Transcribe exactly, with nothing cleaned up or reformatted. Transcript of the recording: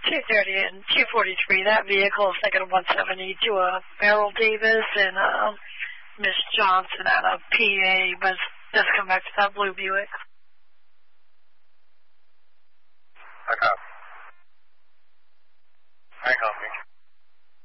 two thirty and two forty-three. That vehicle is taking a one seventy to a Beryl Davis and uh, Miss Johnson at a P A, but just come back to that blue Buick.